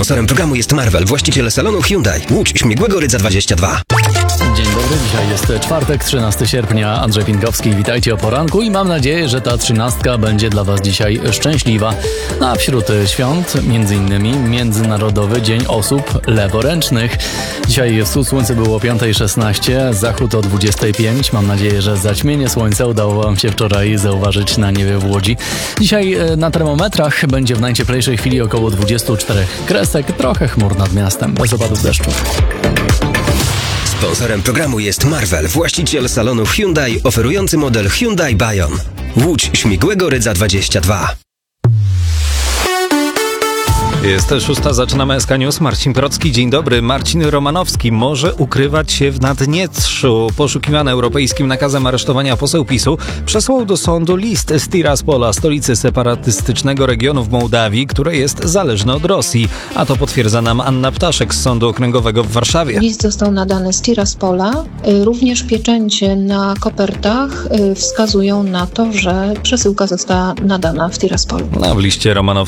Sponsorem programu jest Marvel, właściciel salonu Hyundai. Łódź Śmigłego Rydza 22. Dzień dobry, dzisiaj jest czwartek, 13 sierpnia. Andrzej Pinkowski, witajcie o poranku i mam nadzieję, że ta 13 będzie dla Was dzisiaj szczęśliwa. A wśród świąt m.in. Międzynarodowy Dzień Osób Leworęcznych. Dzisiaj wschód słońca było o 5:16, zachód o 25. Mam nadzieję, że zaćmienie słońca udało Wam się wczoraj zauważyć na niebie w Łodzi. Dzisiaj na termometrach będzie w najcieplejszej chwili około 24 kresek, trochę chmur nad miastem, bez opadów deszczu. Sponsorem programu jest Marvel, właściciel salonu Hyundai, oferujący model Hyundai Bayon. Łódź Śmigłego Rydza 22. Jest 6, zaczynamy SK News. Marcin Procki, dzień dobry. Marcin Romanowski może ukrywać się w Naddniestrzu. Poszukiwany europejskim nakazem aresztowania poseł PiS-u przesłał do sądu list z Tiraspola, stolicy separatystycznego regionu w Mołdawii, które jest zależne od Rosji. A to potwierdza nam Anna Ptaszek z Sądu Okręgowego w Warszawie. List został nadany z Tiraspola. Również pieczęcie na kopertach wskazują na to, że przesyłka została nadana w Tiraspolu. W liście Romanowski